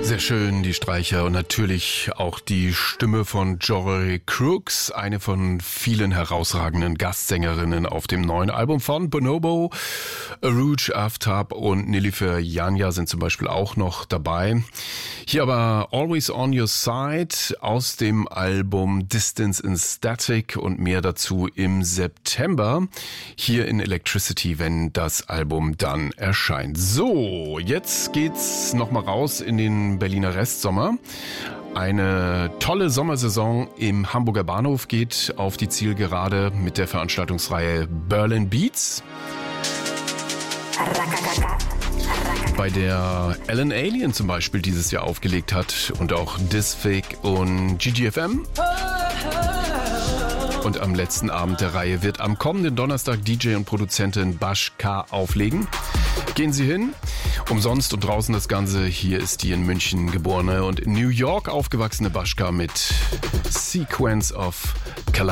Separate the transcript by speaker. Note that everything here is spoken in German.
Speaker 1: Sehr schön, die Streicher und natürlich auch die Stimme von Jory Crooks, eine von vielen herausragenden Gastsängerinnen auf dem neuen Album von Bonobo. Arooj Aftab und Nilüfer Yanya sind zum Beispiel auch noch dabei. Hier aber Always on Your Side aus dem Album Distance in Static und mehr dazu im September hier in Electricity, wenn das Album dann erscheint. So, jetzt geht's nochmal raus in den Berliner Restsommer. Eine tolle Sommersaison im Hamburger Bahnhof geht auf die Zielgerade mit der Veranstaltungsreihe Berlin Beats, bei der Alan Alien zum Beispiel dieses Jahr aufgelegt hat und auch Disfig und GGFM. Und am letzten Abend der Reihe wird am kommenden Donnerstag DJ und Produzentin Bash K auflegen. Gehen Sie hin, umsonst und draußen das Ganze. Hier ist die in München geborene und in New York aufgewachsene Bash K mit Sequence of Calamity.